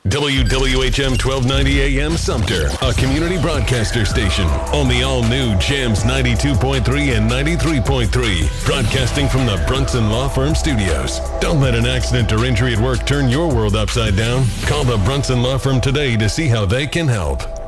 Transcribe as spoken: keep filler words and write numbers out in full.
W W H M twelve ninety A M Sumter, a community broadcaster station on the all-new Jams ninety-two point three and ninety-three point three, broadcasting from the Brunson Law Firm studios. Don't let an accident or injury at work turn your world upside down. Call the Brunson Law Firm today to see how they can help.